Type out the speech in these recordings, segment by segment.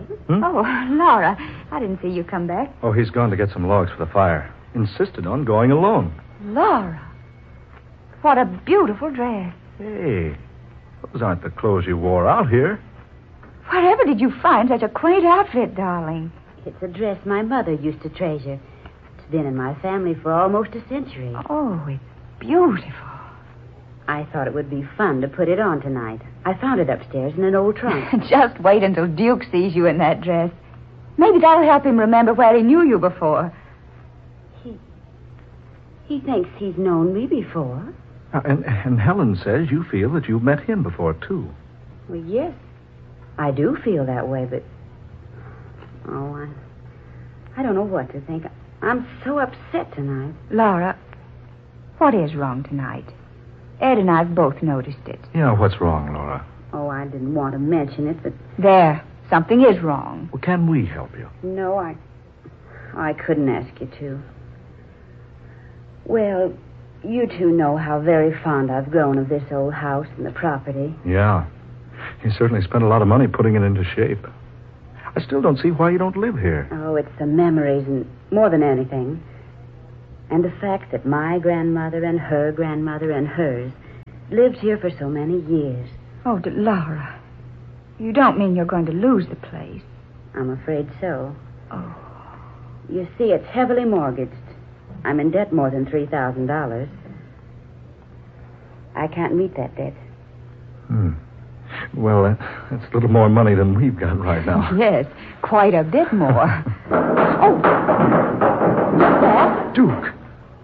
darling. Oh, Laura, I didn't see you come back. Oh, he's gone to get some logs for the fire. Insisted on going alone. Laura, what a beautiful dress. Hey, those aren't the clothes you wore out here. Wherever did you find such a quaint outfit, darling? It's a dress my mother used to treasure. It's been in my family for almost a century. Oh, it's beautiful. I thought it would be fun to put it on tonight. I found it upstairs in an old trunk. Just wait until Duke sees you in that dress. Maybe that'll help him remember where he knew you before. He thinks he's known me before. And Helen says you feel that you've met him before, too. Well, yes. I do feel that way, but... Oh, I don't know what to think. I'm so upset tonight. Laura, what is wrong tonight? Ed and I've both noticed it. Yeah, what's wrong, Laura? Oh, I didn't want to mention it, but... There, something is wrong. Well, can we help you? No, I couldn't ask you to. Well, you two know how very fond I've grown of this old house and the property. Yeah. You certainly spent a lot of money putting it into shape. I still don't see why you don't live here. Oh, it's the memories and more than anything. And the fact that my grandmother and her grandmother and hers lived here for so many years. Oh, Laura, you don't mean you're going to lose the place? I'm afraid so. Oh. You see, it's heavily mortgaged. I'm in debt more than $3,000. I can't meet that debt. Well, that's a little more money than we've got right now. Yes, quite a bit more. Oh, what's that? Duke.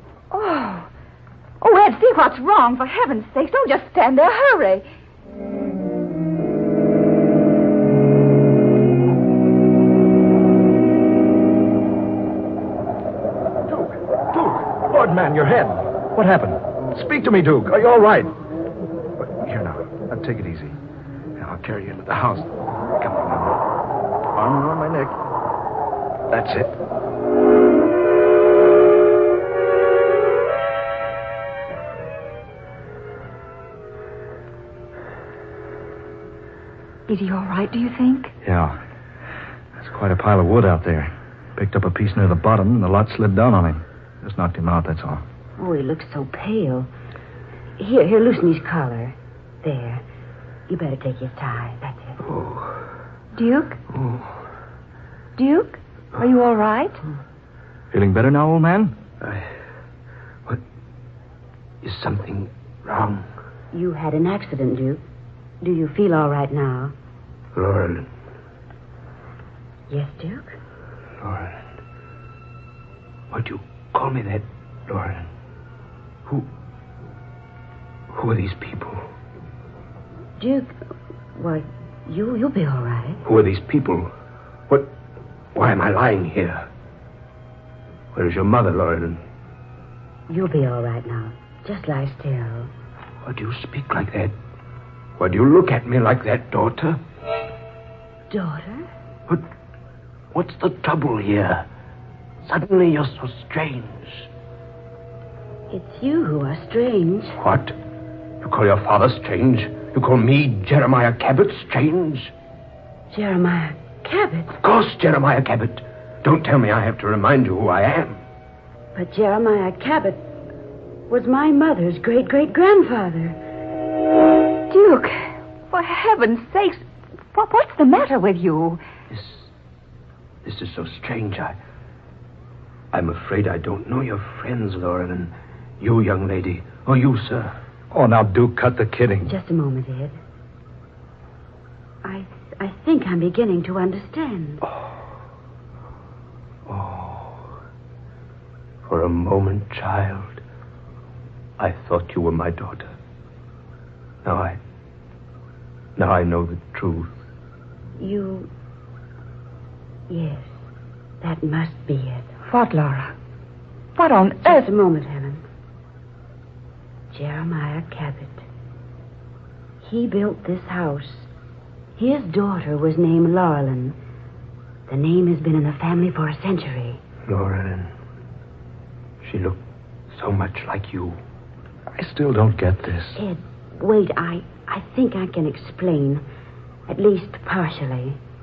Oh, Ed, see what's wrong. For heaven's sake, don't just stand there. Hurry. Duke. Lord, man, your head. What happened? Speak to me, Duke. Are you all right? Here now. Now, take it easy. I'll carry you into the house. Come on now. Arm around my neck. That's it. Is he all right, do you think? Yeah. There's quite a pile of wood out there. Picked up a piece near the bottom, and the lot slid down on him. Just knocked him out, that's all. Oh, he looks so pale. Here, loosen his collar. There. You better take his tie. That's it. Oh. Duke? Oh. Duke? Are you all right? Feeling better now, old man? What? Is something wrong? You had an accident, Duke. Do you feel all right now? Laurel. Yes, Duke? Laurel. Why'd you call me that, Laurel? Who are these people? Duke, why, you'll be all right. Who are these people? Why am I lying here? Where is your mother, Laurel? You'll be all right now. Just lie still. Why do you speak like that? Why do you look at me like that, daughter? Daughter? But what's the trouble here? Suddenly you're so strange. It's you who are strange. What? You call your father strange? You call me, Jeremiah Cabot, strange? Jeremiah Cabot? Of course, Jeremiah Cabot. Don't tell me I have to remind you who I am. But Jeremiah Cabot was my mother's great-great-grandfather. Duke, for heaven's sakes, what's the matter with you? This is so strange. I'm afraid I don't know your friends, Laura, and you, young lady, or you, sir. Oh, now, Duke, cut the kidding. Just a moment, Ed. I think I'm beginning to understand. Oh. For a moment, child, I thought you were my daughter. Now I know the truth. You... Yes, that must be it. What, Laura? What on earth? Just a moment, Helen. Jeremiah Cabot. He built this house. His daughter was named Laurelyn. The name has been in the family for a century. Laurelyn. She looked so much like you. I still don't get this. Ed, wait, I think I can explain. At least partially.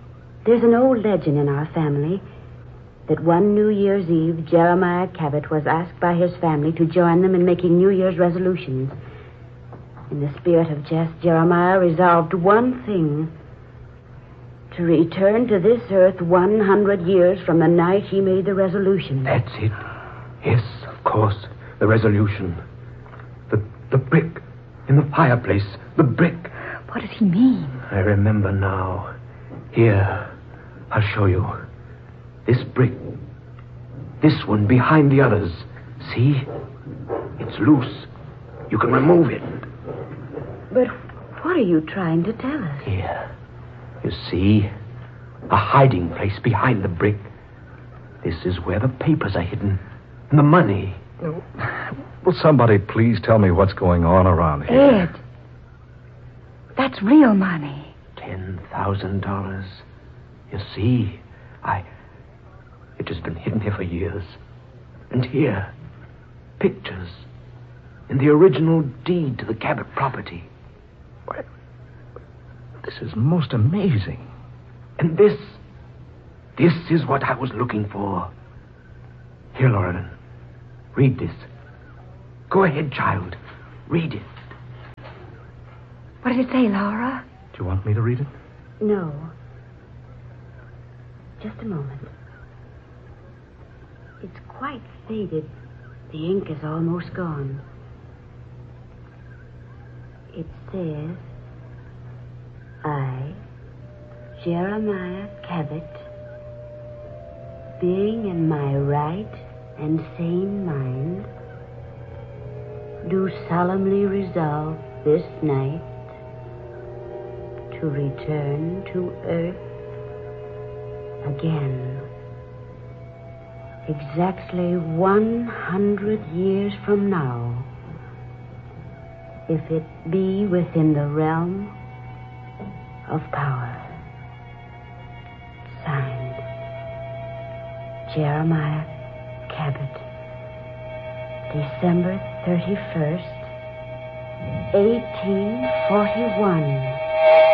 There's an old legend in our family that one New Year's Eve, Jeremiah Cabot was asked by his family to join them in making New Year's resolutions. In the spirit of jest, Jeremiah resolved one thing: to return to this earth 100 years from the night he made the resolution. That's it. Yes, of course, the resolution. The brick in the fireplace. The brick. What does he mean? I remember now. Here, I'll show you. This brick. This one behind the others. See? It's loose. You can remove it. But what are you trying to tell us? Here. You see? A hiding place behind the brick. This is where the papers are hidden. And the money. Will somebody please tell me what's going on around here? Ed, that's real money. $10,000. You see? It has been hidden here for years. And here, pictures. In the original deed to the Cabot property. Why, this is most amazing. And this is what I was looking for. Here, Lauren, read this. Go ahead, child. Read it. What does it say, Laura? Do you want me to read it? No. Just a moment. It's quite faded. The ink is almost gone. It says, I, Jeremiah Cabot, being in my right and sane mind, do solemnly resolve this night to return to earth again, exactly 100 years from now, if it be within the realm of power. Signed, Jeremiah Cabot, December 31st, 1841.